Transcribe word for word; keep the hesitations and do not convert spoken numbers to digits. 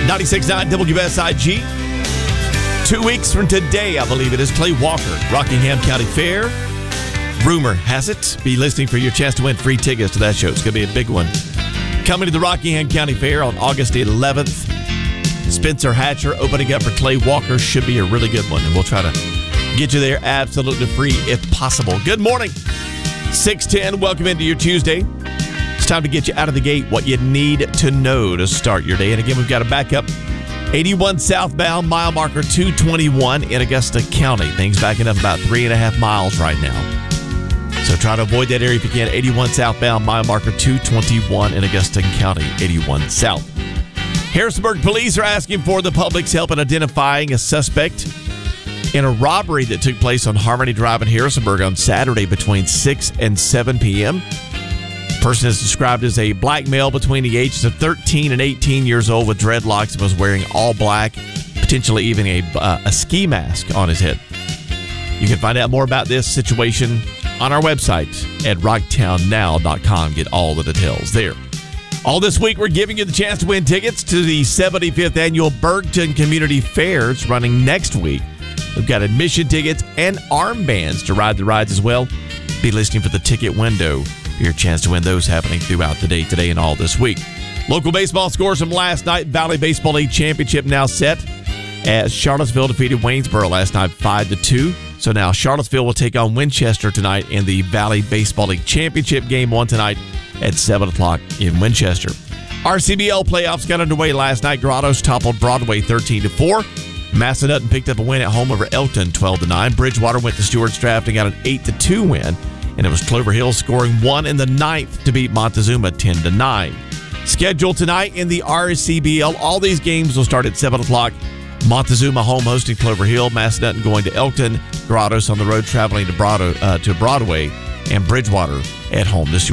ninety-six point nine W S I G. Two weeks from today, I believe it is, Clay Walker, Rockingham County Fair. Rumor has it, be listening for your chance to win free tickets to that show. It's going to be a big one. Coming to the Rockingham County Fair on August eleventh. Spencer Hatcher opening up for Clay Walker. Should be a really good one, and we'll try to get you there absolutely free if possible. Good morning. six ten, welcome into your Tuesday. It's time to get you out of the gate what you need to know to start your day. And again, we've got a backup. eighty-one southbound, mile marker two twenty-one in Augusta County. Things backing up about three and a half miles right now. So try to avoid that area if you can. eighty-one southbound, mile marker two twenty-one in Augusta County, eighty-one south. Harrisonburg police are asking for the public's help in identifying a suspect in a robbery that took place on Harmony Drive in Harrisonburg on Saturday between six and seven p.m. The person is described as a black male between the ages of thirteen and eighteen years old with dreadlocks and was wearing all black, potentially even a, uh, a ski mask on his head. You can find out more about this situation on our website at rocktown now dot com. Get all the details there. All this week, we're giving you the chance to win tickets to the seventy-fifth Annual Bergton Community Fair. It's running next week. We've got admission tickets and armbands to ride the rides as well. Be listening for the ticket window for your chance to win those happening throughout the day today and all this week. Local baseball scores from last night. Valley Baseball League Championship now set as Charlottesville defeated Waynesboro last night five to two. So now Charlottesville will take on Winchester tonight in the Valley Baseball League Championship game one tonight at seven o'clock in Winchester. R C B L playoffs got underway last night. Grottoes toppled Broadway thirteen to four. Massanutten picked up a win at home over Elkton twelve to nine. Bridgewater went to Stewart's Draft and got an eight to two win. And it was Clover Hill scoring one in the ninth to beat Montezuma ten to nine. Scheduled tonight in the R C B L. All these games will start at seven o'clock. Montezuma home hosting Clover Hill. Massanutten going to Elkton. Grottoes on the road traveling to, Broad- uh, to Broadway. And Bridgewater at home this